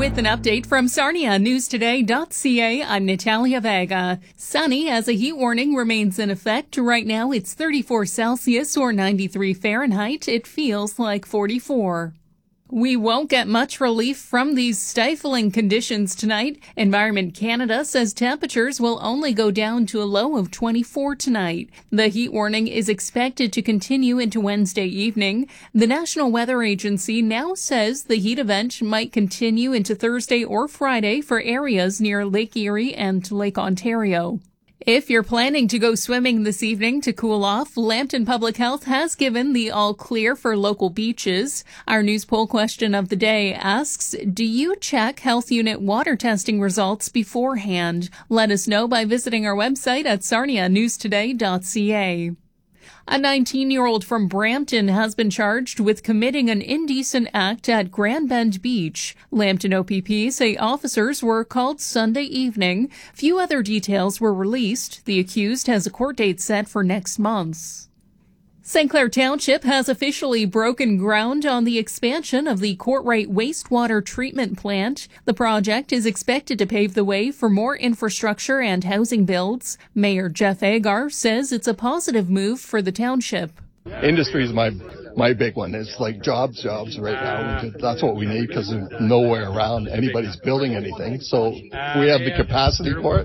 With an update from Sarnia Newstoday.ca, I'm Natalia Vega. Sunny as a heat warning remains in effect. Right now it's 34 Celsius or 93 Fahrenheit. It feels like 44. We won't get much relief from these stifling conditions tonight. Environment Canada says temperatures will only go down to a low of 24 tonight. The heat warning is expected to continue into Wednesday evening. The National Weather Agency now says the heat event might continue into Thursday or Friday for areas near Lake Erie and Lake Ontario. If you're planning to go swimming this evening to cool off, Lambton Public Health has given the all clear for local beaches. Our news poll question of the day asks, do you check health unit water testing results beforehand? Let us know by visiting our website at sarnianewstoday.ca. A 19-year-old from Brampton has been charged with committing an indecent act at Grand Bend Beach. Lambton OPP say officers were called Sunday evening. Few other details were released. The accused has a court date set for next month. St. Clair Township has officially broken ground on the expansion of the Courtright wastewater treatment plant. The project is expected to pave the way for more infrastructure and housing builds. Mayor Jeff Agar says it's a positive move for the township. Industry is my big one. It's like jobs right now. That's what we need because there's nowhere around anybody's building anything. So we have the capacity for it.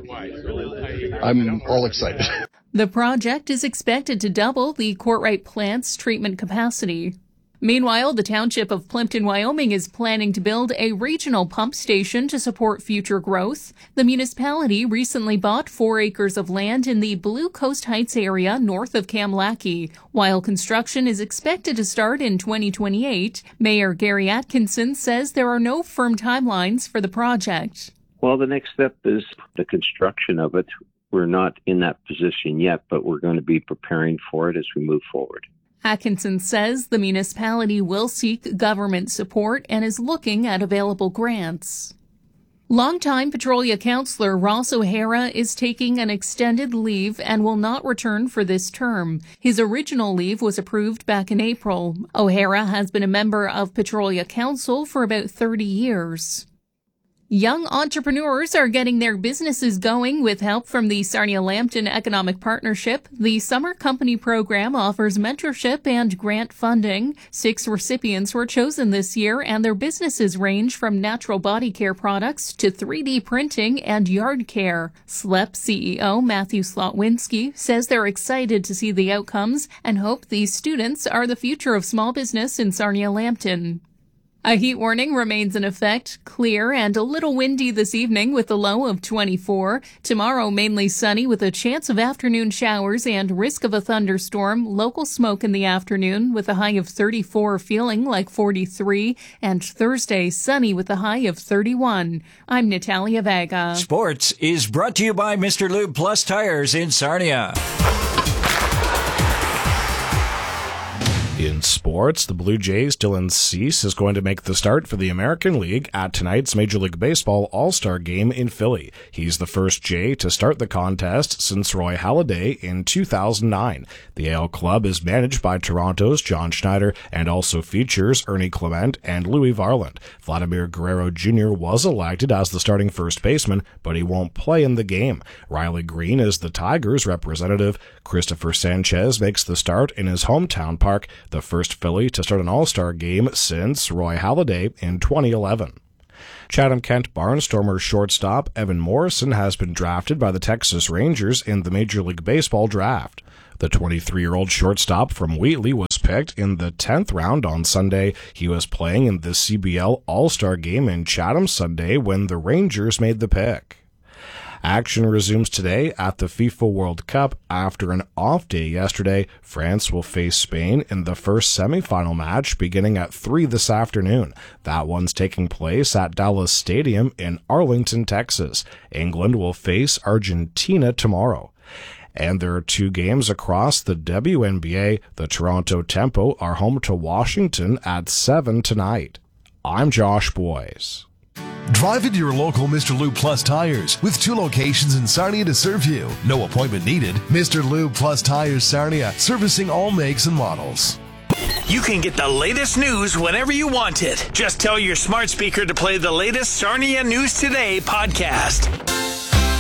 I'm all excited. The project is expected to double the Courtright plant's treatment capacity. Meanwhile, the township of Plimpton, Wyoming is planning to build a regional pump station to support future growth. The municipality recently bought 4 acres of land in the Blue Coast Heights area north of Kamlaki. While construction is expected to start in 2028, Mayor Gary Atkinson says there are no firm timelines for the project. Well, the next step is the construction of it. We're not in that position yet, but we're going to be preparing for it as we move forward. Atkinson says the municipality will seek government support and is looking at available grants. Longtime Petrolia councillor Ross O'Hara is taking an extended leave and will not return for this term. His original leave was approved back in April. O'Hara has been a member of Petrolia Council for about 30 years. Young entrepreneurs are getting their businesses going with help from the Sarnia-Lambton Economic Partnership. The Summer Company Program offers mentorship and grant funding. 6 recipients were chosen this year, and their businesses range from natural body care products to 3D printing and yard care. SLEP CEO Matthew Slotwinski says they're excited to see the outcomes and hope these students are the future of small business in Sarnia-Lambton. A heat warning remains in effect, clear and a little windy this evening with a low of 24. Tomorrow, mainly sunny with a chance of afternoon showers and risk of a thunderstorm. Local smoke in the afternoon with a high of 34, feeling like 43. And Thursday, sunny with a high of 31. I'm Natalia Vega. Sports is brought to you by Mr. Lube Plus Tires in Sarnia. In sports, the Blue Jays' Dylan Cease is going to make the start for the American League at tonight's Major League Baseball All-Star Game in Philly. He's the first Jay to start the contest since Roy Halladay in 2009. The AL club is managed by Toronto's John Schneider and also features Ernie Clement and Louis Varland. Vladimir Guerrero Jr. was elected as the starting first baseman, but he won't play in the game. Riley Green is the Tigers' representative. Christopher Sanchez makes the start in his hometown park, the first Philly to start an All-Star game since Roy Halladay in 2011. Chatham-Kent Barnstormers shortstop Evan Morrison has been drafted by the Texas Rangers in the Major League Baseball draft. The 23-year-old shortstop from Wheatley was picked in the 10th round on Sunday. He was playing in the CBL All-Star game in Chatham Sunday when the Rangers made the pick. Action resumes today at the FIFA World Cup. After an off day yesterday, France will face Spain in the first semifinal match beginning at 3 this afternoon. That one's taking place at Dallas Stadium in Arlington, Texas. England will face Argentina tomorrow. And there are 2 games across the WNBA. The Toronto Tempo are home to Washington at 7 tonight. I'm Josh Boyes. Drive into your local Mr. Lube Plus Tires with 2 locations in Sarnia to serve you. No appointment needed. Mr. Lube Plus Tires Sarnia, servicing all makes and models. you can get the latest news whenever you want it. Just tell your smart speaker to play the latest Sarnia News Today podcast.